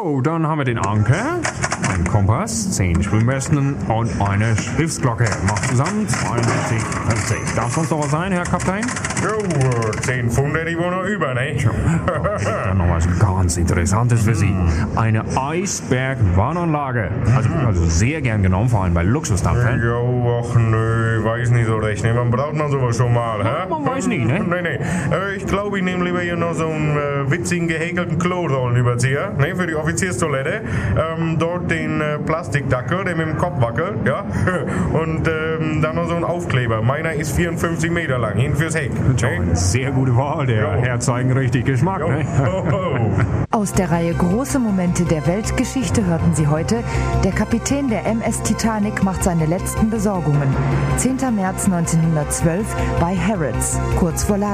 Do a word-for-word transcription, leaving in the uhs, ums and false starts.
So, dann haben wir den Anker, einen Kompass, zehn Schwimmwesten und eine Schiffsglocke. Macht zusammen zweiundsiebzig fünfzig. Darf sonst noch was sein, Herr Kapitän? Jo, zehn Pfund hätte ich wohl noch über, ne? Dann noch was ganz Interessantes für Sie. Eine Eisbergwarnanlage. Also, also sehr gern genommen, vor allem bei Luxusdampfern. Jo, ach nö, weiß nicht so recht. Ne? Man braucht man sowas schon mal, hä? Man weiß nie, ne? Nee, nee. Äh, ich glaube, ich nehme lieber hier noch so einen äh, witzigen, gehäkelten Klorollenüberzieher, ne? Für die Offizierstoilette. Ähm, dort den äh, Plastikdackel, der mit dem Kopf wackelt, ja? Und ähm, dann noch so ein Aufkleber. Meiner ist vierundfünfzig Meter lang, hin fürs Heck. Eine sehr gute Wahl, der Jo. Herr zeigen richtig Geschmack, ne? Oh, oh. Aus der Reihe Große Momente der Weltgeschichte hörten Sie heute, der Kapitän der M S Titanic macht seine letzten Besorgungen. zehnter März neunzehnhundertzwölf bei Harrods, kurz vor